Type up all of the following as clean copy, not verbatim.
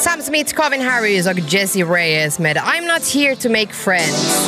Sam Smith, Calvin Harris och Jessie Reyes med I'm Not Here To Make Friends.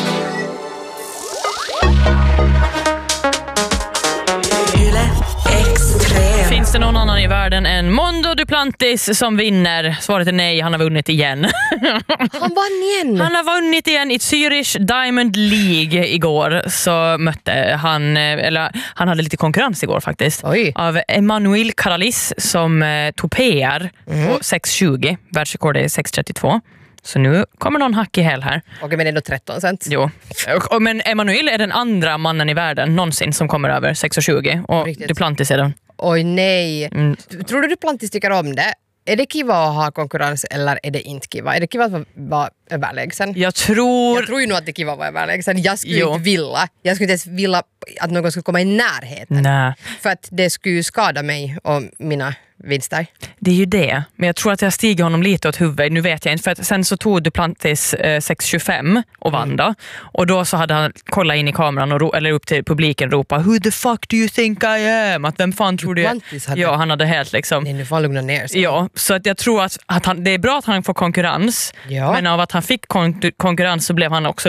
Finns det någon annan i världen än Mondo Duplantis som vinner? Svaret är nej, han har vunnit igen. Han vann igen. Han har vunnit igen i Zürich Diamond League igår. Så mötte han, eller han hade lite konkurrens igår faktiskt. Oj. Av Emmanuel Caralis som tog PR på 6.20. Världsrekord är 6.32. Så nu kommer någon hack i häl här. Okej, men det är ändå 13 cent. Jo. Men Emmanuel är den andra mannen i världen någonsin som kommer över 6.20. Och Riktigt. Duplantis är den. Oj nej. Tror du Duplantis tycker om det? Är det kiva att ha konkurrens eller är det inte kiva? Är det kiva att vara överlägsen? Jag tror ju nog att det kiva att vara överlägsen. Jag skulle Jo. inte vilja. Jag skulle inte ens vilja att någon skulle komma i närheten. Nej. För att det skulle skada mig och mina vinster. Det är ju det. Men jag tror att jag stiger honom lite åt huvudet. Nu vet jag inte. För att sen så tog Duplantis 6.25 och vann då. Och då så hade han kollat in i kameran och eller upp till publiken och ropa Who the fuck do you think I am? Att vem fan tror du Duplantis hade... Ja, han hade helt liksom... Nej, nu får han lugna ner sig. Ja, så att jag tror att han, det är bra att han får konkurrens. Ja. Men av att han fick konkurrens så blev han också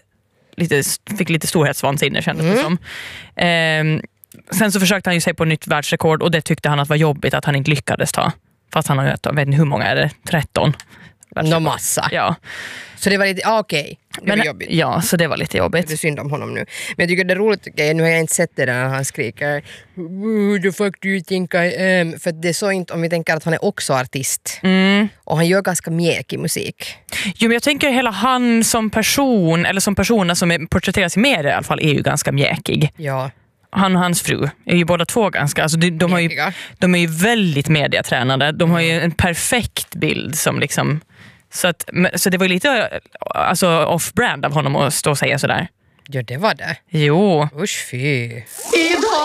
fick lite storhetsvansinne kändes det som. Sen så försökte han ju sig på nytt världsrekord och det tyckte han att var jobbigt att han inte lyckades ta. Fast han har ju, jag vet inte hur många är det? 13? Någon massa. Ja. Så det var lite, okej. Det var jobbigt. Ja, så det var lite jobbigt. Det är synd om honom nu. Men jag tycker det är roligt, nu har jag inte sett det där när han skriker Who the fuck do you think I am? För det är så inte om vi tänker att han är också artist. Och han gör ganska mjäkig musik. Jo, men jag tänker hela han som person, eller som personer som porträtteras i media i alla fall, är ju ganska mjäkig. Ja. Han och hans fru är ju båda två ganska, alltså de är ju väldigt mediatränade. De har ju en perfekt bild som liksom, så det var ju lite alltså off-brand av honom att stå och säga sådär. Ja, det var det. Jo. Usch fy.